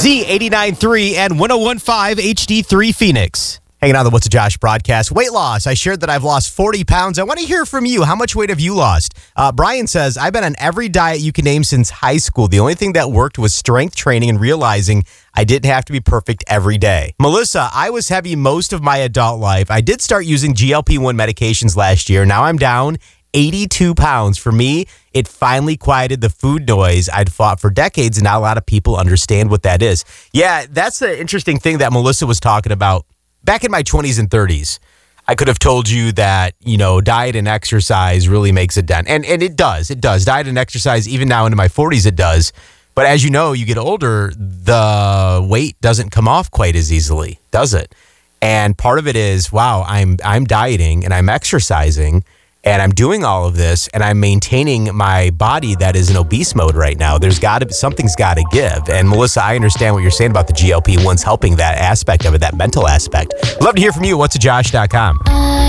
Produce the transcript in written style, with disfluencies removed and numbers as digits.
Z89.3 and 101.5 HD3 Phoenix. Hanging on the What's a Josh broadcast. Weight loss. I shared that I've lost 40 pounds. I want to hear from you. How much weight have you lost? Brian says, I've been on every diet you can name since high school. The only thing that worked was strength training and realizing I didn't have to be perfect every day. Melissa, I was heavy most of my adult life. I did start using GLP-1 medications last year. Now I'm down 82 pounds. For me, it finally quieted the food noise I'd fought for decades, and now a lot of people understand what that is. Yeah, that's the interesting thing that Melissa was talking about. Back in my 20s and 30s, I could have told you that, diet and exercise really makes a dent. And it does. It does. Diet and exercise, even now into my 40s, it does. But as you know, you get older, the weight doesn't come off quite as easily, does it? And part of it is, wow, I'm dieting and I'm exercising and I'm doing all of this and I'm maintaining my body that is in obese mode right now. Something's got to give. And Melissa, I understand what you're saying about the GLP-1s helping that aspect of it, that mental aspect. Love to hear from you. What's a Josh.com.